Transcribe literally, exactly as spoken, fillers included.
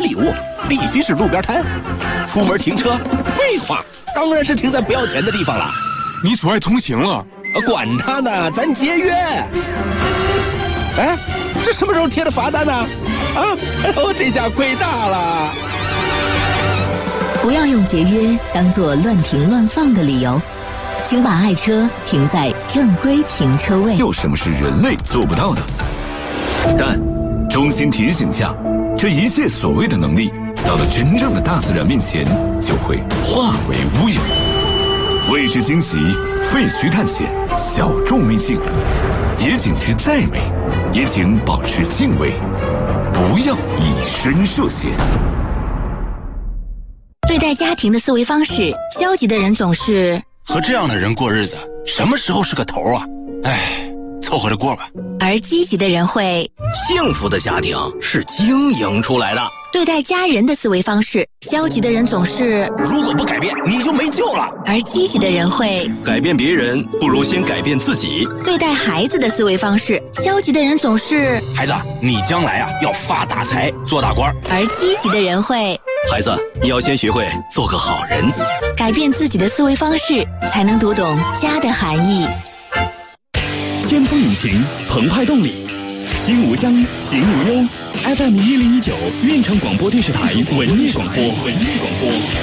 礼物必须是路边摊，出门停车，废话，当然是停在不要钱的地方了。 你阻碍通行了。 管他呢，咱节约。哎，这什么时候贴的罚单呢？啊，哎呦，这下亏大了。 不要用节约当作乱停乱放的理由，请把爱车停在正规停车位。 有什么是人类做不到的？但衷心提醒下，这一切所谓的能力，到了真正的大自然面前，就会化为乌有。未知惊喜，废墟探险，小众秘境，野景区再美，也请保持敬畏，不要以身涉险。 对待家庭的思维方式，消极的人总是和这样的人过日子，什么时候是个头啊？哎，凑合着过吧。 而积极的人会， 幸福的家庭是经营出来的。 对待家人的思维方式，消极的人总是如果不改变，你就没救了。 而积极的人会改变别人，不如先改变自己。 对待孩子的思维方式，消极的人总是孩子，你将来啊要发大财，做大官。 而积极的人会孩子，你要先学会做个好人。 改变自己的思维方式，才能读懂家的含义。 先锋引擎，澎湃动力，心无疆，行无忧。F M 一零一九，运城广播电视台文艺广播，文艺广播。